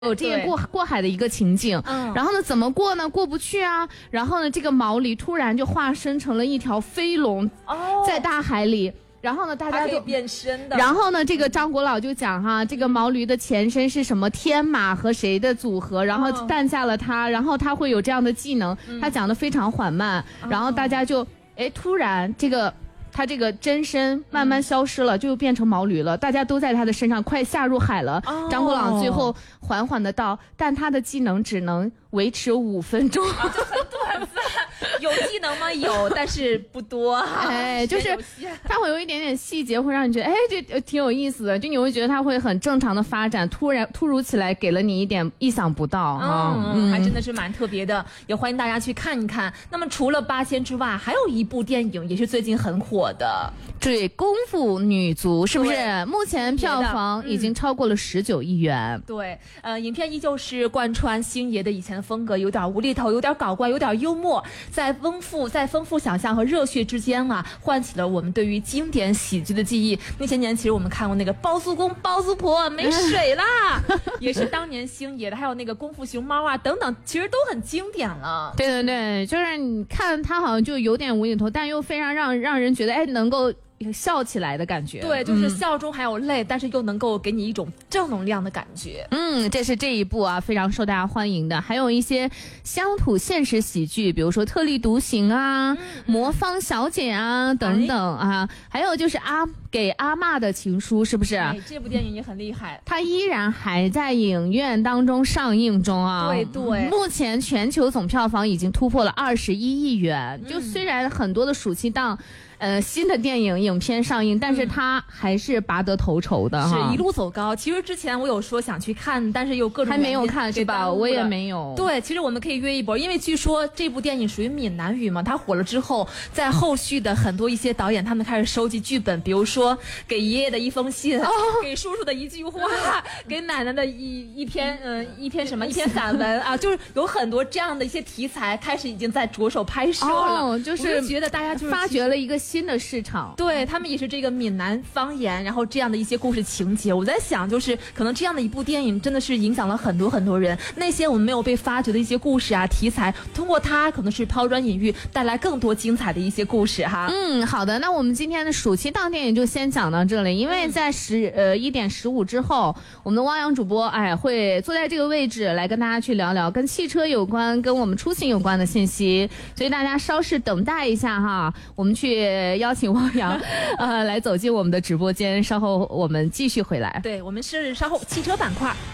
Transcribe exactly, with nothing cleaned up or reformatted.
有这个过过海的一个情景，嗯，然后呢，怎么过呢？过不去啊。然后呢，这个毛驴突然就化身成了一条飞龙，哦，在大海里。然后呢，大家就变身的。 然后呢，这个张国老就讲哈，这个毛驴的前身是什么天马和谁的组合，然后诞下了它，然后它会有这样的技能。他讲的非常缓慢，然后大家就哎，突然这个。他这个真身慢慢消失了，嗯、就变成毛驴了。大家都在他的身上，快下入海了。哦、张国老最后缓缓的到，但他的技能只能维持五分钟， 啊、就很短暂。有技能吗？有，但是不多。 哎，就是他会有一点点细节，会让你觉得，哎，这挺有意思的。就你会觉得他会很正常的发展，突然突如其来给了你一点意想不到啊， 嗯，嗯还真的是蛮特别的，也欢迎大家去看一看。那么除了八仙之外，还有一部电影也是最近很火。我的对，功夫女足是不是？目前票房已经超过了十九亿元。 嗯、对，呃，影片依旧是贯穿星爷的以前的风格，有点无厘头，有点搞怪，有点幽默，在丰富在丰富想象和热血之间啊，唤起了我们对于经典喜剧的记忆。那些年，其实我们看过那个包租公包租婆没水啦，也是当年星爷的，还有那个功夫熊猫啊等等，其实都很经典了。 对对对，就是你看他好像就有点无厘头，但又非常让让人觉得哎能够笑起来的感觉。 对，就是笑中还有泪，嗯、但是又能够给你一种正能量的感觉。 嗯，这是这一部啊非常受大家欢迎的。还有一些乡土现实喜剧，比如说特立独行啊、嗯、魔方小姐啊等等啊，还有就是阿给阿嬷的情书，是不是？ 哎，这部电影也很厉害， 它依然还在影院当中上映中啊。 对对， 目前全球总票房已经突破了二十一亿元。嗯、就虽然很多的暑期档。呃，新的电影影片上映，但是它还是拔得头筹的， 是一路走高。其实之前我有说想去看，但是又各种还没有看是吧？我也没有。 对，其实我们可以约一波，因为据说这部电影属于闽南语嘛，它火了之后，在后续的很多一些导演他们开始收集剧本，比如说给爷爷的一封信，哦、给叔叔的一句话，给奶奶的一一篇呃一篇什么一篇散文啊，就是有很多这样的一些题材开始已经在着手拍摄了。 哦，就是就觉得大家就是发掘了一个新的市场， 对他们也是这个闽南方言，然后这样的一些故事情节，我在想，就是可能这样的一部电影真的是影响了很多很多人，那些我们没有被发掘的一些故事啊题材，通过它可能是抛砖引玉，带来更多精彩的一些故事哈。 嗯，好的，那我们今天的暑期档电影就先讲到这里，因为在十呃一点十五之后，我们的汪洋主播哎会坐在这个位置来跟大家去聊聊跟汽车有关、跟我们出行有关的信息，所以大家稍事等待一下哈，我们去邀请。请汪洋，呃，来走进我们的直播间，稍后我们继续回来。 对，我们是稍后汽车板块。